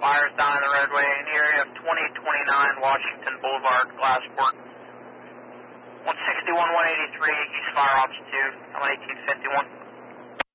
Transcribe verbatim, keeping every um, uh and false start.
Fires down the roadway in the area of twenty twenty-nine Washington Boulevard, Glassport. one sixty-one, one eighty-three, East Fire Ops two, I'm eighteen fifty-one.